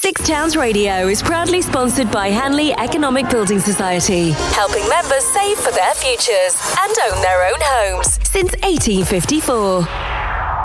Six Towns Radio is proudly sponsored by Hanley Economic Building Society, helping members save for their futures and own their own homes since 1854.